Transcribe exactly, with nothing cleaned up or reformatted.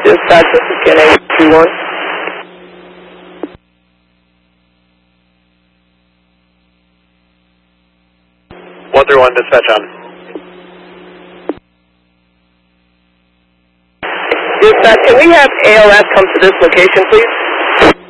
Dispatch, this is Ken eight two one. one three one, dispatch on. Dispatch, can we have A L S come to this location, please?